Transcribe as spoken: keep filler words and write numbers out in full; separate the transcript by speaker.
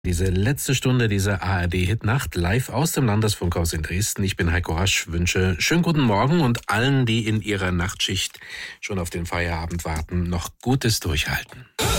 Speaker 1: Diese letzte Stunde dieser A R D-Hit-Nacht live aus dem Landesfunkhaus in Dresden. Ich bin Heiko Rasch, wünsche schönen guten Morgen und allen, die in ihrer Nachtschicht schon auf den Feierabend warten, noch gutes Durchhalten.